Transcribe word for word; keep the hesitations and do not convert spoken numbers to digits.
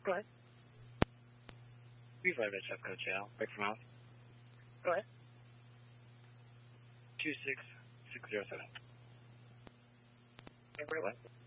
Go ahead. three five H F Code J L, break from house. Go ahead. two six six zero seven. Very well.